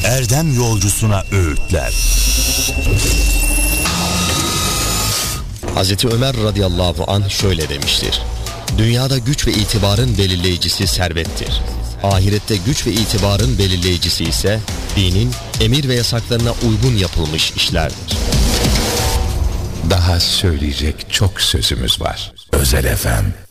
erdem yolcusuna öğütler. Hazreti Ömer radıyallahu anh şöyle demiştir: dünyada güç ve itibarın belirleyicisi servettir. Ahirette güç ve itibarın belirleyicisi ise dinin emir ve yasaklarına uygun yapılmış işlerdir. Daha söyleyecek çok sözümüz var. Özel FM.